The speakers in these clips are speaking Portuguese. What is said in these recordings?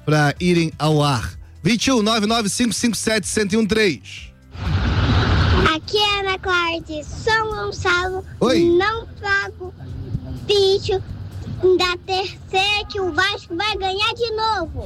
para irem ao ar. 21-99557-1013. Aqui é a Ana Clara de São Gonçalo. Oi. Não pago bicho da terceira que o Vasco vai ganhar de novo.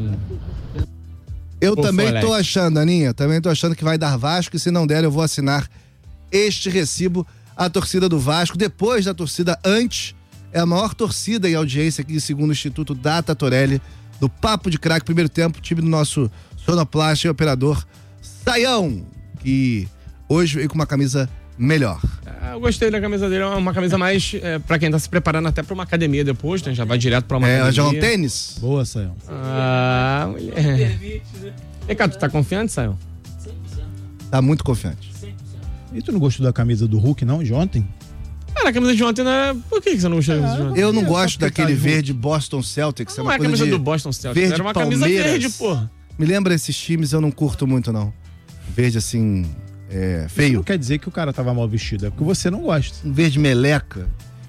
Eu também tô achando, Aninha, que vai dar Vasco, e se não der eu vou assinar este recibo. A torcida do Vasco, depois da torcida antes, é a maior torcida em audiência aqui, segundo o Instituto Data Torelli, do Papo de Craque, primeiro tempo, time do nosso sonoplasta e operador Saião, que hoje veio com uma camisa melhor. Eu gostei da camisa dele, é uma camisa mais pra quem tá se preparando até pra uma academia depois, né? Já vai direto pra uma academia. Já é um tênis? Boa, Saião. Mulher. E cá, tu tá confiante, Saião? Tá muito confiante. E tu não gostou da camisa do Hulk, não, de ontem? Cara, a camisa de ontem, né? Por que você não gostou da camisa de ontem? Eu não gosto daquele verde Boston Celtics. Não é a camisa do Boston Celtics, era uma camisa verde, porra. Me lembra esses times, eu não curto muito, não. Verde, assim, feio. Isso não quer dizer que o cara tava mal vestido, é porque você não gosta. Um verde meleca.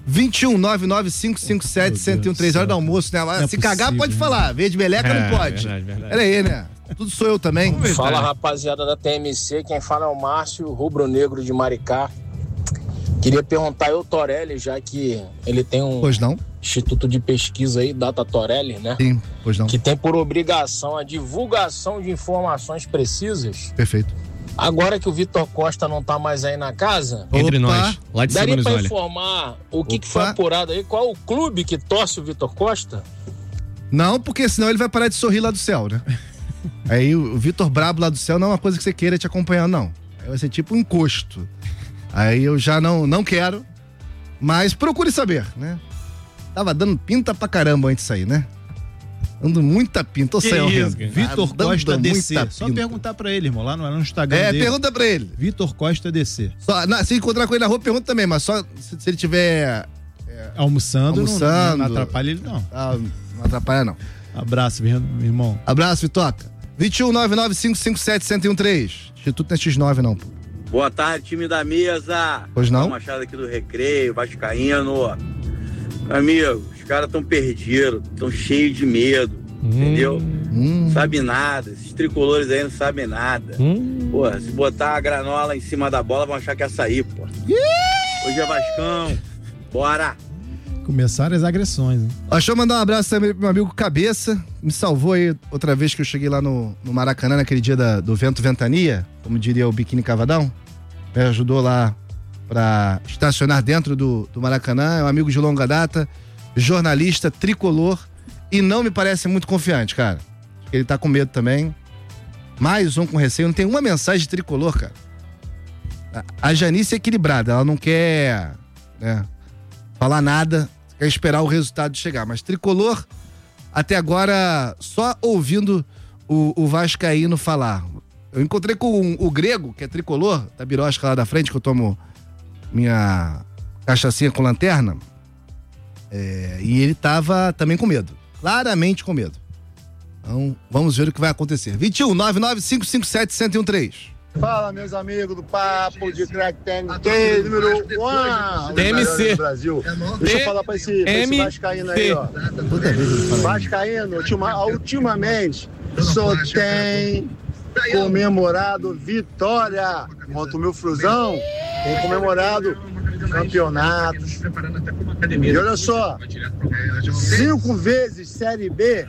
21-99557-1013. Hora do almoço, né? Se cagar, pode falar. Verde meleca não pode. Verdade. Pera aí, né? Tudo sou eu também. Fala, rapaziada da TMC. Quem fala é o Márcio, rubro-negro de Maricá. Queria perguntar ao Torelli, já que ele tem um instituto de pesquisa aí, Data Torelli, né? Sim, pois não. Que tem por obrigação a divulgação de informações precisas. Perfeito. Agora que o Vitor Costa não tá mais aí na casa, entre nós, lá de cima daria nos pra olha. informar o que foi apurado aí? Qual o clube que torce o Vitor Costa? Não, porque senão ele vai parar de sorrir lá do céu, né? Aí o Vitor Brabo lá do céu não é uma coisa que você queira te acompanhar, não. Aí vai ser tipo um encosto. Aí eu já não quero, mas procure saber, né? Tava dando pinta pra caramba antes disso aí, né? Dando muita pinta. Vitor Costa DC. Só perguntar pra ele, irmão, lá no Instagram dele. Pergunta pra ele. Vitor Costa DC. Se encontrar com ele na rua, pergunta também, mas só se ele tiver almoçando. Não atrapalha ele, não. Não atrapalha, não. Abraço, meu irmão. Abraço, Vitoca. 21-99557-1013. Instituto não é X9, não, pô. Boa tarde, time da mesa. Pois não? Machado aqui do Recreio, Vascaíno. Amigo, os caras tão perdidos, tão cheios de medo, entendeu? Não sabe nada, esses tricolores aí não sabem nada. Pô, se botar a granola em cima da bola, vão achar que é açaí, pô. Hoje é Vascão, bora! Começaram as agressões, hein? Deixa eu mandar um abraço também pro meu amigo Cabeça, me salvou aí outra vez que eu cheguei lá no Maracanã, naquele dia do vento ventania, como diria o Biquíni Cavadão, me ajudou lá pra estacionar dentro do Maracanã, é um amigo de longa data, jornalista, tricolor, e não me parece muito confiante, cara. Acho que ele tá com medo também. Mais um com receio, não tem uma mensagem de tricolor, cara. A Janice é equilibrada, ela não quer, né, falar nada, quer esperar o resultado chegar, mas tricolor, até agora, só ouvindo o Vascaíno falar. Eu encontrei com o Grego, que é tricolor, da birosca lá da frente, que eu tomo minha cachaçinha com lanterna, e ele tava também com medo, claramente com medo. Então, vamos ver o que vai acontecer. 21-99557-1013. Fala, meus amigos do Papo de Crack TMC, número 1 TMC do Brasil. Deixa eu falar pra esse Vascaíno aí, ó. Vascaíno, ultimamente, só tem comemorado vitória. Enquanto o meu Flusão tem comemorado campeonatos. E olha só, 5 vezes Série B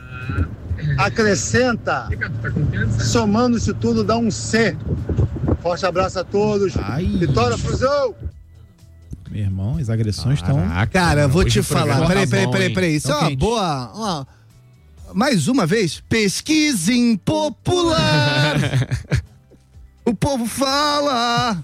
acrescenta, somando isso tudo dá um C. Forte abraço a todos. Vitória, Flusão! Meu irmão, as agressões estão... Cara, vou te falar. Peraí. Isso é uma boa... Mais uma vez, pesquisa impopular. O povo fala.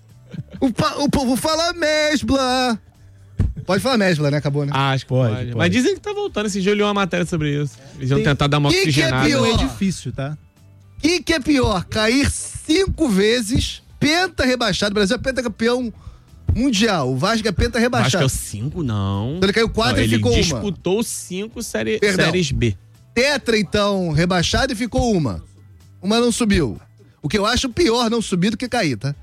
O povo fala mesbla. Pode falar mesbla, né? Acabou, né? Acho que pode. Mas dizem que tá voltando. Esse dia eu li uma matéria sobre isso. Eles vão tentar dar uma oxigenada. Que é pior? É difícil, tá? Que é pior? Cair 5 vezes, penta rebaixado. O Brasil é pentacampeão mundial. O Vasco é penta rebaixado. Vasco é o 5, não. Então ele caiu 4 e ficou uma. Ele disputou 5 séries B. Tetra, então, rebaixado e ficou uma. Uma não subiu. O que eu acho pior não subir do que cair, tá?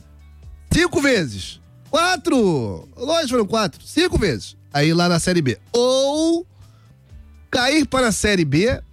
5 vezes. 4. Lógico, foram 4. 5 vezes. Aí lá na Série B. Ou cair para a Série B